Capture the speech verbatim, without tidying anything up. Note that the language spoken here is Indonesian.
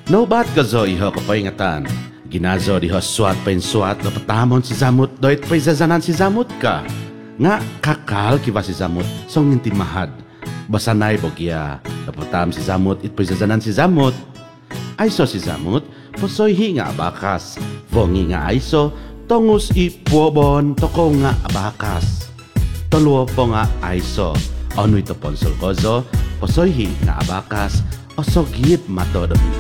Nobat ka zo iho kapaingatan. Ginazo diho suat pain suat na patamon si zamut doit pay zazanan si zamut ka. Nga kakal kiba si zamut song nginti mahad. Basanay bogya napatam si zamut it pay zazanan si zamut. Aiso si zamut posoy hi nga abakas. Vongi nga aiso tongus ipuobon toko nga abakas. Toluo po nga aiso. Ono ito ponsol kozo posoy hi nga abakas osogit matodon.